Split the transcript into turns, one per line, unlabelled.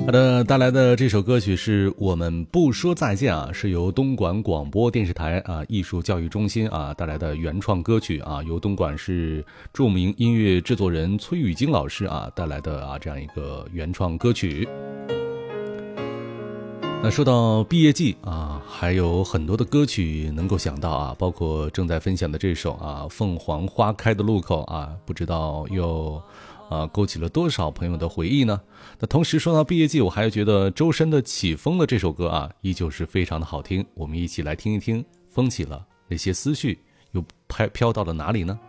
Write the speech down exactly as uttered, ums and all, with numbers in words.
好的，带来的这首歌曲是我们不说再见啊，是由东莞广播电视台啊艺术教育中心啊带来的原创歌曲啊，由东莞市著名音乐制作人崔宇晶老师啊带来的啊这样一个原创歌曲。那说到毕业季啊，还有很多的歌曲能够想到啊，包括正在分享的这首啊《凤凰花开的路口》啊，不知道又啊勾起了多少朋友的回忆呢？那同时说到毕业季，我还觉得周深的《起风了》这首歌啊，依旧是非常的好听。我们一起来听一听，风起了，那些思绪又飘到了哪里呢？